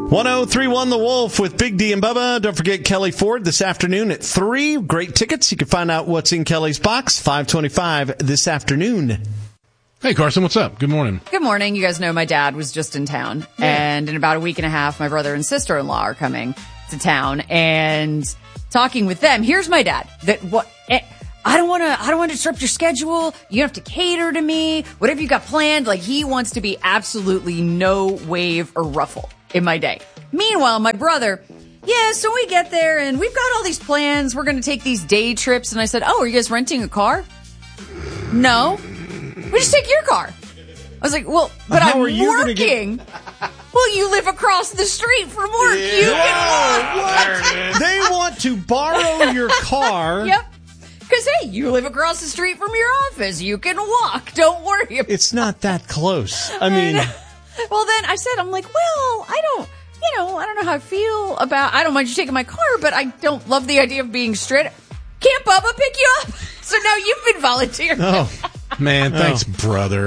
1031 The Wolf with Big D and Bubba. Don't forget Kelly Ford this afternoon at 3. Great tickets. You can find out what's in Kelly's box, 525 this afternoon. Hey, Carson, what's up? Good morning. Good morning. You guys know my dad was just in town. Yeah. And in about a week and a half, my brother and sister-in-law are coming to town. And talking with them, here's my dad. I don't want to disrupt your schedule. You have to cater to me. Whatever you got planned, like he wants to be absolutely no wave or ruffle in my day. Meanwhile, my brother, so we get there and we've got all these plans. We're going to take these day trips. And I said, are you guys renting a car? No. We just take your car. I was like, well, but I'm working. Well, you live across the street from work. You can walk. What? They want to borrow your car. Yep. Because, hey, you live across the street from your office. You can walk. Don't worry. It's not that close. I mean. Well, then I said, I'm like, well, I don't know how I feel about, I don't mind you taking my car, but I don't love the idea of being straight. Can't Bubba pick you up? So now you've been volunteering. Oh, man, thanks, brother.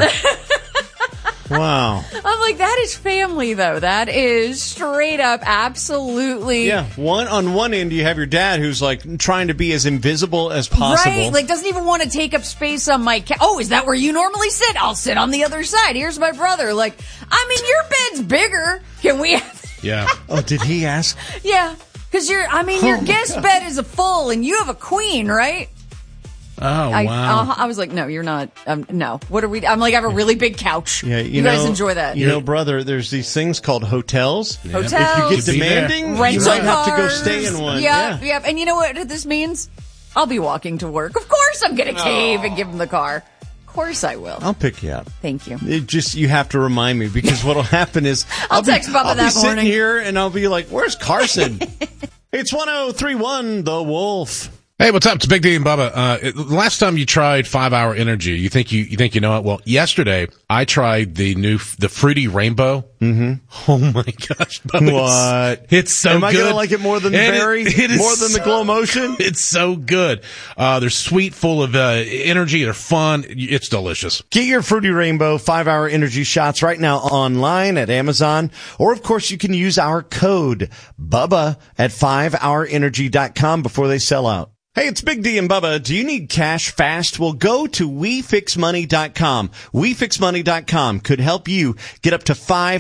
Wow. I'm like, that is family, though. That is straight up, absolutely. Yeah, on one end, you have your dad who's, like, trying to be as invisible as possible. Right, like, doesn't even want to take up space on my Oh, is that where you normally sit? I'll sit on the other side. Here's my brother. Like, I mean, your bed's bigger. Can we have... Yeah. Oh, did he ask? Yeah, because your guest bed is a full, and you have a queen, right? Oh, wow. I was like, no, you're not. No. What are we? I'm like, I have a really big couch. Yeah, you guys enjoy that. You know, brother, there's these things called hotels. Yeah. Hotels. If you get demanding, you might have to go stay in one. Yeah. And you know what this means? I'll be walking to work. Of course I'm going to cave and give him the car. Of course I will. I'll pick you up. Thank you. You have to remind me, because what'll happen is I'll text Bubba that morning. I'll be sitting here and I'll be like, where's Carson? It's 1031 The Wolf. Hey, what's up? It's Big D and Bubba. Last time you tried 5-Hour Energy, you think you know it? Well, yesterday I tried the Fruity Rainbow. Mm-hmm. Oh my gosh, Bubba, what? It's so good. Am I gonna like it more than the berry? More than the Glow Motion? It's so good. They're sweet, full of energy. They're fun. It's delicious. Get your Fruity Rainbow 5-Hour Energy shots right now online at Amazon, or of course you can use our code BUBBA at 5hourenergy.com before they sell out. Hey, it's Big D and Bubba. Do you need cash fast? Well, go to WeFixMoney.com. WeFixMoney.com could help you get up to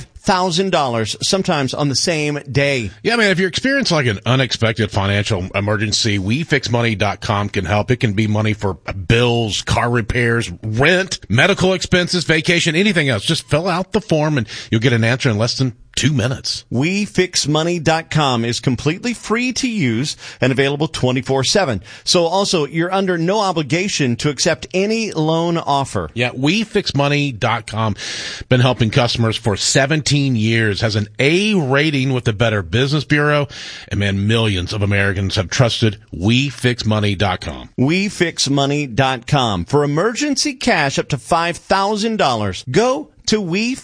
$5,000 sometimes on the same day. Yeah, man, if you're experiencing like an unexpected financial emergency, WeFixMoney.com can help. It can be money for bills, car repairs, rent, medical expenses, vacation, anything else. Just fill out the form and you'll get an answer in less than 2 minutes. WeFixMoney.com is completely free to use and available 24/7. So also, you're under no obligation to accept any loan offer. Yeah, WeFixMoney.com. Been helping customers for 17 years. Has an A rating with the Better Business Bureau. And man, millions of Americans have trusted WeFixMoney.com. WeFixMoney.com. For emergency cash up to $5,000. Go to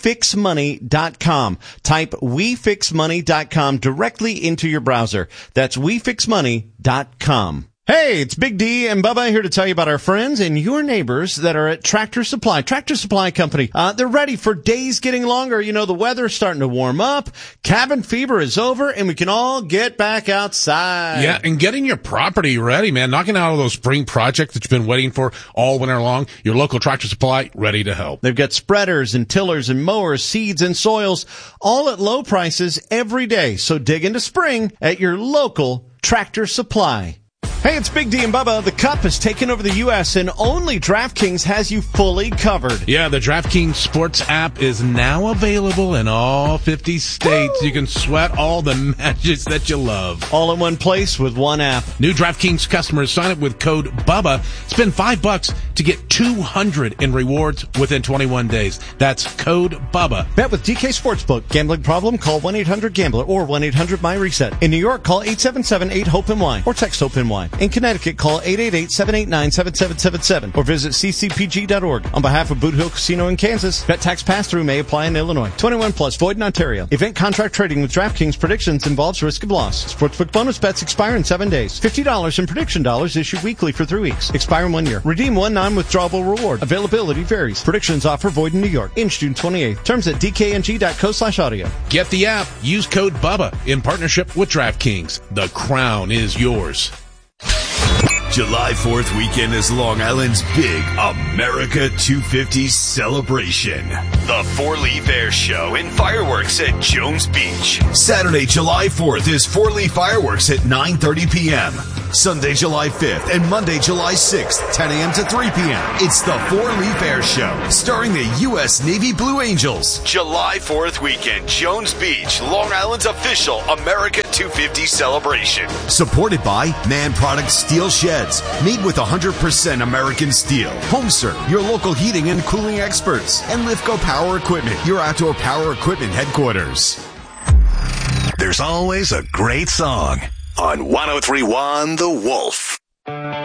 WeFixMoney.com. Type WeFixMoney.com directly into your browser. That's WeFixMoney.com. Hey, it's Big D and Bubba here to tell you about our friends and your neighbors that are at Tractor Supply. Tractor Supply Company. They're ready for days getting longer. You know, the weather's starting to warm up. Cabin fever is over and we can all get back outside. Yeah, and getting your property ready, man. Knocking out all those spring projects that you've been waiting for all winter long. Your local Tractor Supply ready to help. They've got spreaders and tillers and mowers, seeds and soils, all at low prices every day. So dig into spring at your local Tractor Supply. Hey, it's Big D and Bubba. The Cup has taken over the U.S. and only DraftKings has you fully covered. Yeah, the DraftKings Sports app is now available in all 50 states. Woo! You can sweat all the matches that you love. All in one place with one app. New DraftKings customers sign up with code BUBBA. Spend $5 to get $200 in rewards within 21 days. That's code BUBBA. Bet with DK Sportsbook. Gambling problem? Call 1-800-GAMBLER or 1-800-MY-RESET. In New York, call 877-8-HOPE-NY or text HOPE-NY. In Connecticut, call 888-789-7777 or visit ccpg.org. On behalf of Boot Hill Casino in Kansas, bet tax pass-through may apply in Illinois. 21 plus, void in Ontario. Event contract trading with DraftKings Predictions involves risk of loss. Sportsbook bonus bets expire in 7 days. $50 in prediction dollars issued weekly for 3 weeks. Expire in 1 year. Redeem one non-withdrawable reward. Availability varies. Predictions offer void in New York. In June 28th. Terms at dkng.co/audio. Get the app. Use code BUBBA in partnership with DraftKings. The crown is yours. July 4th weekend is Long Island's big America 250 celebration. The Four-Leaf Air Show and fireworks at Jones Beach. Saturday, July 4th is Four-Leaf Fireworks at 9:30 p.m. Sunday, July 5th and Monday, July 6th, 10 a.m. to 3 p.m. It's the Four-Leaf Air Show, starring the U.S. Navy Blue Angels. July 4th weekend, Jones Beach, Long Island's official America 250 celebration. Supported by Man Products Steel Sheds, made with 100% American steel. HomeServe, your local heating and cooling experts. And Lifco Power Equipment, your outdoor power equipment headquarters. There's always a great song on 103.1 The Wolf.